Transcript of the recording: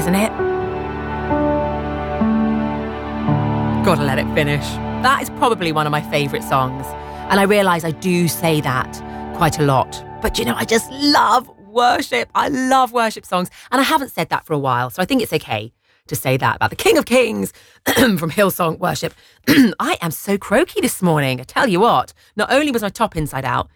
isn't it? Gotta let it finish. That is probably one of my favourite songs. And I realise I do say that quite a lot. But, I just love worship. I love worship songs. And I haven't said that for a while. So I think it's okay to say that about the King of Kings from Hillsong Worship. I am so croaky this morning. I tell you what, not only was my top inside out,